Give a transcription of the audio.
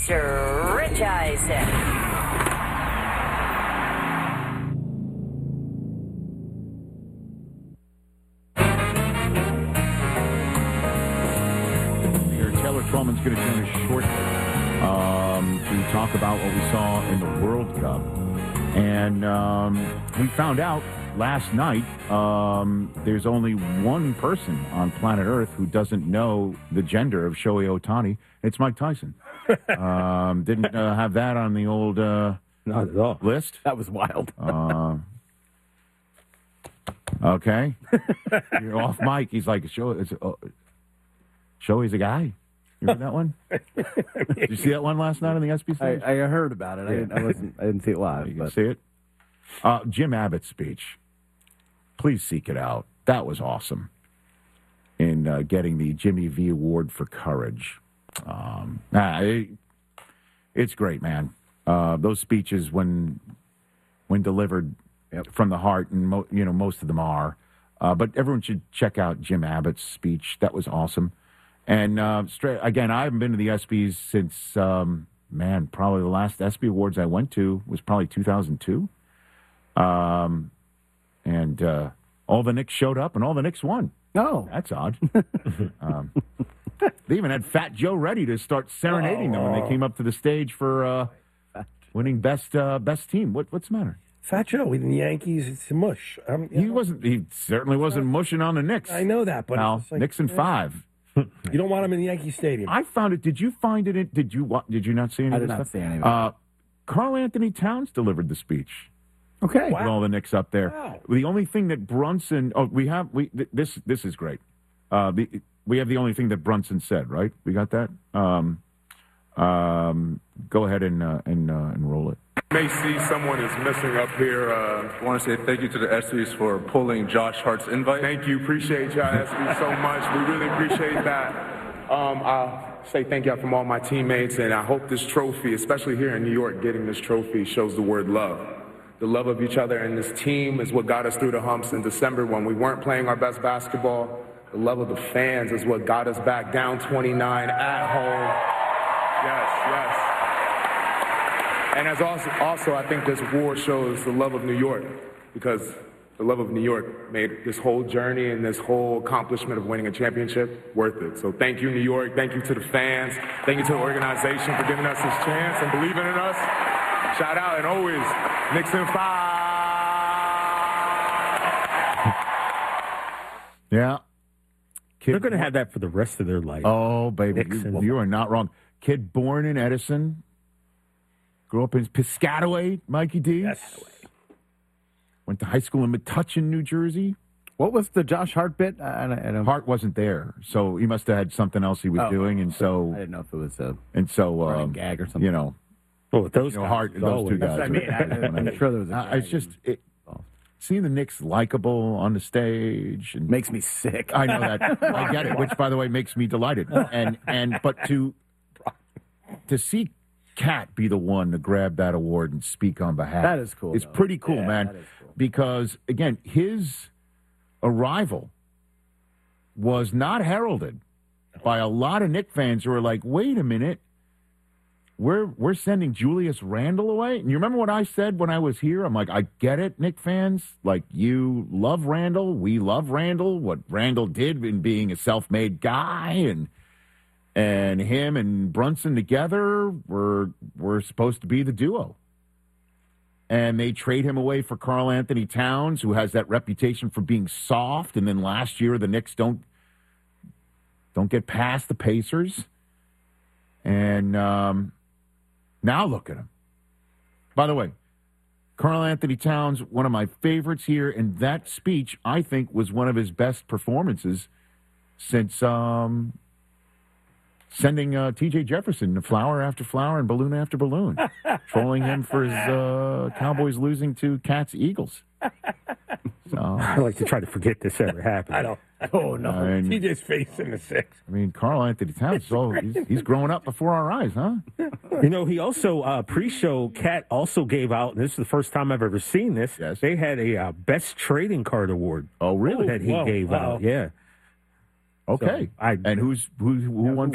Mr. Rich Eisen. Trollman's going to join us shortly to talk about what we saw in the World Cup. And we found out last night there's only one person on planet Earth who doesn't know the gender of Shohei Ohtani. It's Mike Tyson. Didn't have that on the old not at all. List. That was wild. Okay. You're off mic. He's like, Shohei's a guy. You heard that one? Did you see that one last night on the SB stage? I heard about it. I didn't see it live. You can see it. Jim Abbott's speech. Please seek it out. That was awesome. In getting the Jimmy V Award for Courage. It's great, man. Those speeches, when delivered from the heart, and most of them are. But everyone should check out Jim Abbott's speech. That was awesome. And, again, I haven't been to the ESPYs since, probably the last ESPY Awards I went to was probably 2002. And all the Knicks showed up, and all the Knicks won. Oh. That's odd. They even had Fat Joe ready to start serenading them when they came up to the stage for winning best team. What's the matter? Fat Joe with the Yankees, it's a mush. He certainly wasn't mushing on the Knicks. I know that, but it's like, Knicks in 5. You don't want him in the Yankee Stadium. I found it. Did you find it? Did you not see any of this stuff? I did not see any of it. Carl Anthony Towns delivered the speech. Okay. With all the Knicks up there. Wow. The only thing that Brunson... this is great. We have the only thing that Brunson said, right? We got that? Go ahead and roll it. May see someone is missing up here. I want to say thank you to the ESPYs for pulling Josh Hart's invite. Thank you. Appreciate y'all, ESPYs, so much. We really appreciate that. I'll say thank y'all from all my teammates, and I hope this trophy, especially here in New York, getting this trophy shows the word love. The love of each other and this team is what got us through the humps in December when we weren't playing our best basketball. The love of the fans is what got us back down 29 at home. Yes. And as also, I think this award shows the love of New York, because the love of New York made this whole journey and this whole accomplishment of winning a championship worth it. So thank you, New York. Thank you to the fans. Thank you to the organization for giving us this chance and believing in us. Shout out, and always, Knicks in 5. Yeah. They're going to have that for the rest of their life. Oh, baby. You are not wrong. Kid born in Edison. Grew up in Piscataway, Mikey D. Yes. Went to high school in Metuchen, New Jersey. What was the Josh Hart bit? I don't... Hart wasn't there, so he must have had something else he was doing, and so... I didn't know if it was a running gag or something. Well, with those Hart, those two guys. That's what I mean. I'm sure there was a gag. It's just... Seeing the Knicks likable on the stage and makes me sick. I know that. I get it, which, by the way, makes me delighted. But to see Cat be the one to grab that award and speak on behalf. That is cool. It's pretty cool, man. That is cool. Because, again, his arrival was not heralded by a lot of Knick fans who are like, wait a minute, we're sending Julius Randle away? And you remember what I said when I was here? I'm like, I get it, Knick fans. Like, you love Randle. We love Randle. What Randle did in being a self-made guy, and him and Brunson together were supposed to be the duo. And they trade him away for Karl Anthony Towns, who has that reputation for being soft. And then last year, the Knicks don't get past the Pacers. And now look at him. By the way, Karl Anthony Towns, one of my favorites here. And that speech, I think, was one of his best performances since sending T.J. Jefferson flower after flower and balloon after balloon, trolling him for his Cowboys losing to Cats Eagles. So, I like to try to forget this ever happened. I don't. Oh, no. TJ's face in the 6. I mean, Karl Anthony Towns, he's growing up before our eyes, huh? He also, pre-show, Cat also gave out, and this is the first time I've ever seen this, yes. They had a Best Trading Card Award. Oh, really? That he gave out, yeah. Okay. So who won